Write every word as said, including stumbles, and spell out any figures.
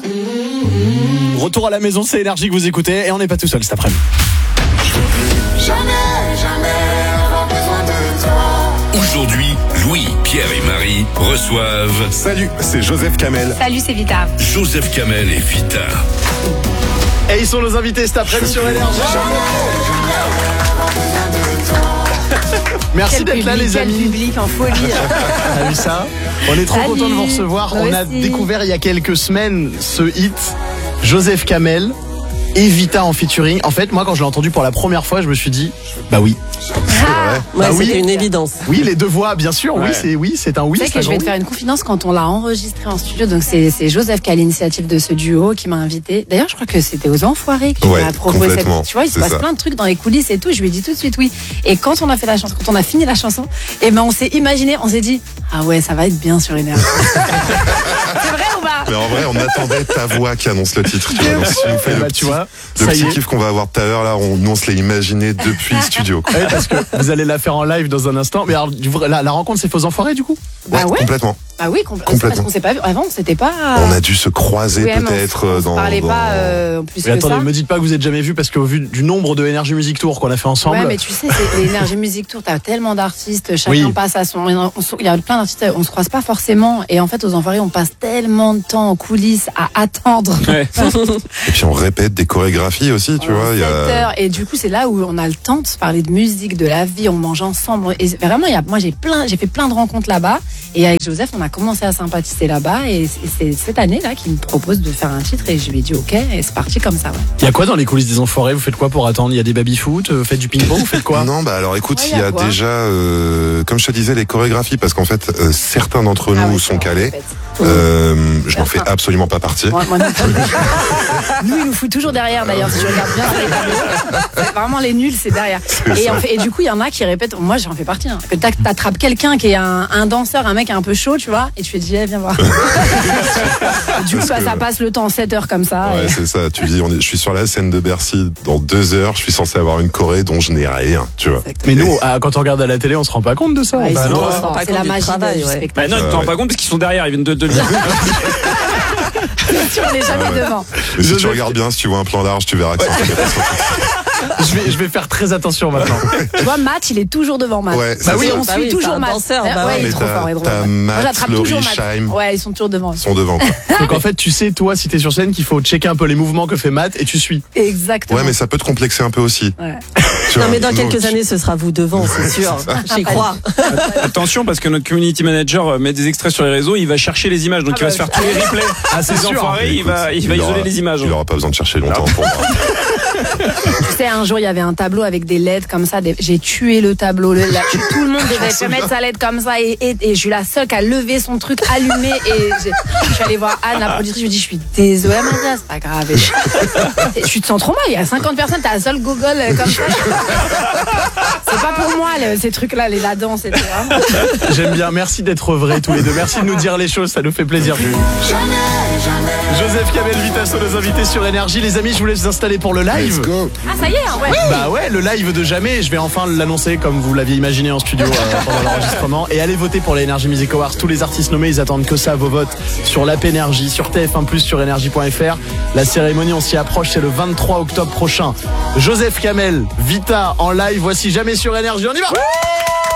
Retour à la maison, c'est Énergie que vous écoutez et on n'est pas tout seul cet après-midi. Jamais, jamais avoir besoin de toi. Aujourd'hui, Louis, Pierre et Marie reçoivent... Salut, c'est Joseph Kamel. Salut, c'est Vita. Joseph Kamel et Vita. Et ils sont nos invités cet après-midi sur Énergie. Merci Quel d'être là, public, les quel amis. public en folie. T'as vu ça? On est trop Salut. contents de vous recevoir. Moi On a aussi. découvert il y a quelques semaines ce hit, Joseph Kamel et Vita en featuring. En fait, moi, quand je l'ai entendu pour la première fois, je me suis dit, bah oui. Ah, Ouais, Bah oui. c'était une évidence. Oui, les deux voix, bien sûr. Oui, Ouais. c'est oui, c'est un oui. tu sais c'est que je vais un te oui. faire une confidence quand on l'a enregistré en studio. Donc c'est, c'est Joseph qui a l'initiative de ce duo qui m'a invité. D'ailleurs, je crois que c'était aux Enfoirés qui Ouais, m'a proposé cette. complètement, Tu vois, il se c'est passe ça. plein de trucs dans les coulisses et tout. Je lui ai dit tout de suite oui. Et quand on a fait la chanson, quand on a fini la chanson, et ben on s'est imaginé, on s'est dit ah ouais, ça va être bien sur Énergie. C'est vrai ou pas? Mais en vrai, on attendait ta voix qui annonce le titre. Tu vois, donc si tu nous fais le Bah, petit, tu vois, le ça y petit est. kiff qu'on va avoir tout à l'heure, là, on, nous on se l'est imaginé depuis le studio. Ouais, parce que vous allez la faire en live dans un instant. Mais alors, du vrai- la, la rencontre, c'est faux enfoirés du coup? Bah ouais. Complètement. Bah oui, compl- Complètement. parce qu'on s'est pas vu. Avant, c'était pas. On a dû se croiser Ouais, mais on peut-être se- on se dans. parlait dans- pas euh, plus Mais que attendez, ça. me dites pas que vous êtes jamais vu parce qu'au vu du nombre de Énergie Music Tour qu'on a fait ensemble. Ouais, mais tu sais, c'est l'Énergie Music Tour, t'as tellement d'artistes, chacun Oui. passe à son. on se- Il y a plein d'artistes, on se croise pas forcément. Et en fait, aux Enfoirés, on passe tellement de temps en coulisses à attendre. Ouais. Et puis on répète des chorégraphies aussi, tu vois. Il y sept a... heures. Et du coup, c'est là où on a le temps de se parler de musique, de la vie, on mange ensemble. Et vraiment, il y a, moi, j'ai plein, j'ai fait plein de rencontres là-bas. Et avec Joseph, on a commencé à sympathiser là-bas. Et c'est- c'est cette année-là qu'il me propose de faire un titre. Et je lui ai dit OK. Et c'est parti comme ça. Ouais. Il y a quoi dans les coulisses des Enfoirés? Vous faites quoi pour attendre? Il y a des baby-foot? Vous faites du ping-pong? Vous faites quoi? Non, bah alors écoute, Ouais, il y y a a quoi déjà, euh, comme je te disais, les chorégraphies, parce qu'en fait, euh, certains d'entre nous Ah ouais, sont c'est calés. vrai, Euh, je n'en fais Certains. absolument pas partie. Moi, moi non plus. Nous, il nous fout toujours derrière d'ailleurs. Si je regarde bien sur les tableaux, c'est vraiment les nuls, c'est derrière. Et, en fait, et du coup, il y en a qui répètent. Moi, j'en fais partie. Hein, que t'ac- t'attrapes quelqu'un qui est un, un danseur, un mec un peu chaud, tu vois, et tu fais dis, eh, viens voir. Et du coup, Parce bah, que- ça passe le temps en sept heures comme ça. Ouais, et- c'est ça. Tu dis, on est, je suis sur la scène de Bercy dans deux heures. Je suis censé avoir une choré dont je n'ai rien, tu vois. Mais nous, ah, quand on regarde à la télé, on se rend pas compte de ça. Ouais, Bah c'est non. trop on se rend fort. pas C'est compte la du magie travail, du ouais. spectacle. Bah non, tu te rends pas compte parce qu'ils sont derrière, ils viennent de te le dire. On n'est jamais Ah ouais. devant. Mais si Joseph- tu regardes bien, si tu vois un plan large, tu verras que c'est un peu catastrophique. Je vais, je vais faire très attention maintenant. Tu vois, Matt, il est toujours devant Matt. Ouais, Bah c'est oui, ça. on Bah suit oui, toujours c'est un Matt. danseur, Ouais, bah ouais, ouais. il est Mais trop t'as- fort, il est trop t'as fort. Matt, Moi, j'attrape Laurie, toujours Matt. Scheim. Ouais, ils sont toujours devant. Ils sont devant, quoi. Donc en fait, tu sais, toi, si t'es sur scène, qu'il faut checker un peu les mouvements que fait Matt et tu suis. Exactement. Ouais, mais ça peut te complexer un peu aussi. Ouais. Tu Non, vois, mais dans nous, quelques tu- années, ce sera vous devant, c'est sûr. J'y crois. Attention parce que notre community manager met des extraits sur les réseaux, il va chercher les images, donc Ah il va bah, se faire tous les replays. Ah, c'est Ces sûr. enfoirés, il va, il va aura- isoler les images. Il aura pas besoin de chercher longtemps pour moi. Tu sais, un jour, il y avait un tableau avec des L E D comme ça. des- J'ai tué le tableau. Le- la- tout le monde devait se mettre sa L E D comme ça. Et, et, et je suis la seule qui a levé son truc allumé. Et j'ai- je suis allée voir Anne, la productrice. Je lui ai dit, je suis désolée, Amanda, c'est pas grave. Et je, tu te sens trop mal. Il y a cinquante personnes, t'as la seule gogole euh, comme ça. C'est pas pour moi, le- ces trucs-là, les la danse, et cetera. J'aime bien. Merci d'être vrais tous les deux. Merci de nous dire les choses. Ça nous fait plaisir. Joseph Kamel, Vita sont nos invités sur Énergie. Les amis, je vous laisse vous installer pour le live. Let's go. Ah, ça y est, hein, ouais. Bah ouais, le live de jamais. Je vais enfin l'annoncer comme vous l'aviez imaginé en studio euh, pendant l'enregistrement. Et allez voter pour les Energy Music Awards. Tous les artistes nommés, ils attendent que ça, vos votes sur l'app Énergie, sur T F un plus, sur énergie point F R. La cérémonie, on s'y approche, c'est le vingt-trois octobre prochain. Joseph Kamel, Vita en live. Voici jamais sur Énergie. On y va.